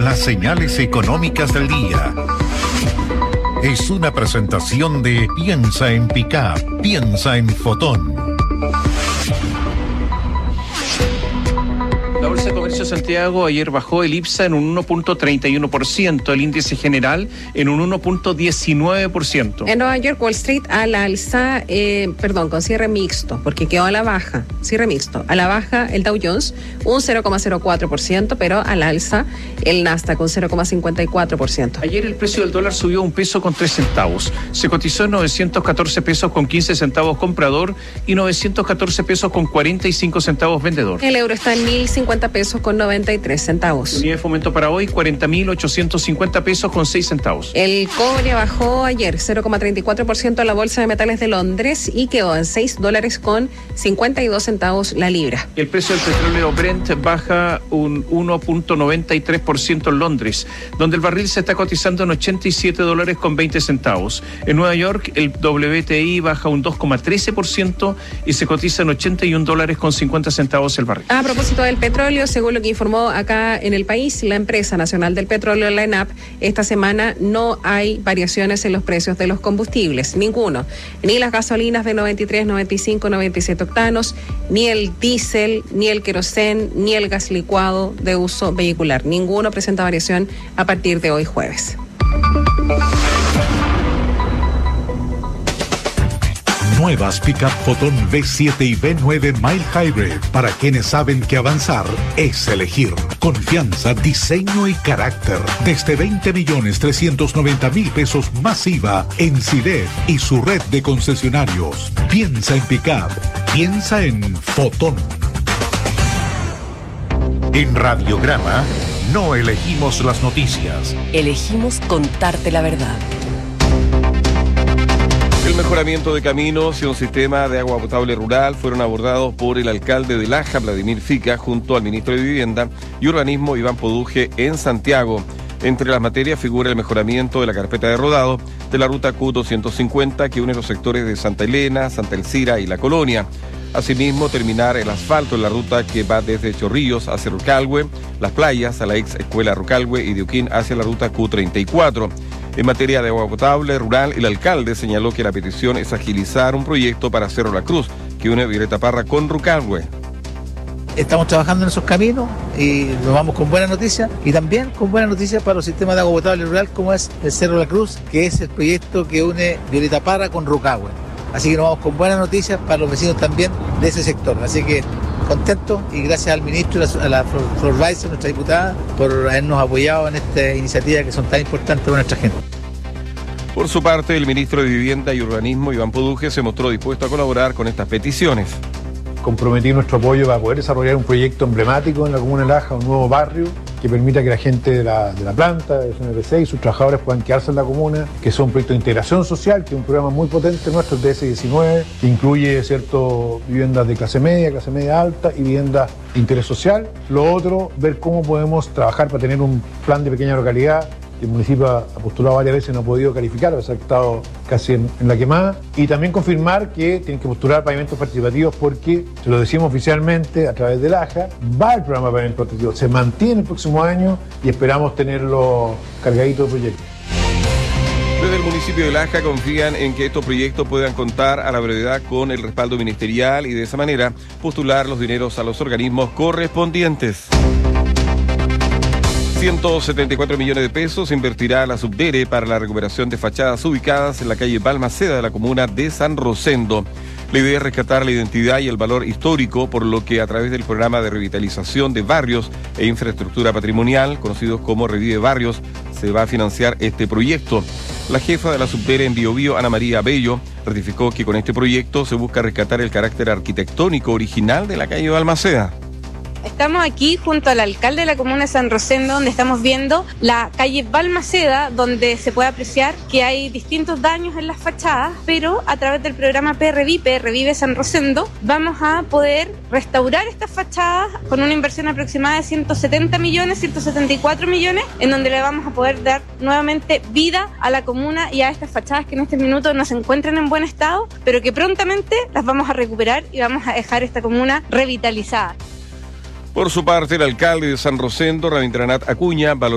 las señales económicas del día. Es una presentación de Piensa en Pickup, piensa en Fotón. La Bolsa de Comercio de Santiago ayer bajó el IPSA en un 1.31%, el índice general en un 1.19%. En Nueva York, Wall Street a la alza, con cierre mixto, porque quedó a la baja, cierre mixto. A la baja el Dow Jones un 0,04%, pero al alza el Nasdaq un 0,54%. Ayer el precio del dólar subió 1 peso con 3 centavos. Se cotizó en 914 pesos con 15 centavos comprador y 914 pesos con 45 centavos vendedor. El euro está en 1.050 pesos con 93 centavos. Unidad de fomento para hoy, 40.850 pesos con 6 centavos. El cobre bajó ayer 0,34% a la Bolsa de Metales de Londres y quedó en $6 con 52 centavos la libra. El precio del petróleo Brent baja un 1.93% en Londres, donde el barril se está cotizando en $87 con 20 centavos. En Nueva York, el WTI baja un 2,13% y se cotiza en $81 con 50 centavos el barril. A propósito del petróleo, según lo que informó acá en el país, la empresa nacional del petróleo, la ENAP, esta semana no hay variaciones en los precios de los combustibles, ninguno. Ni las gasolinas de 93, 95, 97 octanos, ni el diésel, ni el querosén, ni el gas licuado de uso vehicular. Ninguno presenta variación a partir de hoy jueves. Nuevas Pickup Fotón V7 y V9 Mild Hybrid, para quienes saben que avanzar es elegir. Confianza, diseño y carácter. Desde 20.390.000 pesos más IVA en CIDEF y su red de concesionarios. Piensa en Pickup, piensa en Fotón. En Radiograma no elegimos las noticias. Elegimos contarte la verdad. El mejoramiento de caminos y un sistema de agua potable rural fueron abordados por el alcalde de Laja, Vladimir Fica, junto al ministro de Vivienda y Urbanismo, Iván Poduje, en Santiago. Entre las materias figura el mejoramiento de la carpeta de rodado de la ruta Q250 que une los sectores de Santa Elena, Santa Elcira y La Colonia. Asimismo, terminar el asfalto en la ruta que va desde Chorrillos hacia Rucalhue, Las Playas a la ex escuela Rucalhue y de Uquín hacia la ruta Q34. En materia de agua potable rural, el alcalde señaló que la petición es agilizar un proyecto para Cerro La Cruz, que une Violeta Parra con Rucalhue. Estamos trabajando en esos caminos y nos vamos con buenas noticias y también con buenas noticias para los sistemas de agua potable rural como es el Cerro La Cruz, que es el proyecto que une Violeta Parra con Rucalhue. Así que nos vamos con buenas noticias para los vecinos también de ese sector. Así que contento y gracias al ministro y a la Flor Weiser, nuestra diputada, por habernos apoyado en esta iniciativa que son tan importantes para nuestra gente. Por su parte, el ministro de Vivienda y Urbanismo, Iván Poduje, se mostró dispuesto a colaborar con estas peticiones. Comprometí nuestro apoyo para poder desarrollar un proyecto emblemático en la comuna de Laja, un nuevo barrio que permita que la gente de la planta, de SNRC y sus trabajadores puedan quedarse en la comuna, que sea un proyecto de integración social, que es un programa muy potente nuestro, el DS19, que incluye viviendas de clase media alta y viviendas de interés social. Lo otro, ver cómo podemos trabajar para tener un plan de pequeña localidad que el municipio ha postulado varias veces y no ha podido calificar, ha estado casi en la quemada. Y también confirmar que tienen que postular pavimentos participativos porque, se lo decimos oficialmente a través de Laja, va el programa de pavimentos participativos, se mantiene el próximo año y esperamos tenerlo cargadito de proyectos. Desde el municipio de Laja confían en que estos proyectos puedan contar a la brevedad con el respaldo ministerial y de esa manera postular los dineros a los organismos correspondientes. 174 millones de pesos invertirá la Subdere para la recuperación de fachadas ubicadas en la calle Balmaceda de la comuna de San Rosendo. La idea es rescatar la identidad y el valor histórico, por lo que a través del programa de revitalización de barrios e infraestructura patrimonial, conocidos como Revive Barrios, se va a financiar este proyecto. La jefa de la Subdere en Biobío, Ana María Bello, ratificó que con este proyecto se busca rescatar el carácter arquitectónico original de la calle Balmaceda. Estamos aquí junto al alcalde de la comuna de San Rosendo, donde estamos viendo la calle Balmaceda, donde se puede apreciar que hay distintos daños en las fachadas, pero a través del programa PRVIPE, Revive San Rosendo, vamos a poder restaurar estas fachadas con una inversión aproximada de 170 millones, 174 millones, en donde le vamos a poder dar nuevamente vida a la comuna y a estas fachadas que en este minuto no se encuentran en buen estado, pero que prontamente las vamos a recuperar y vamos a dejar esta comuna revitalizada. Por su parte, el alcalde de San Rosendo, Rabindranath Acuña, valoró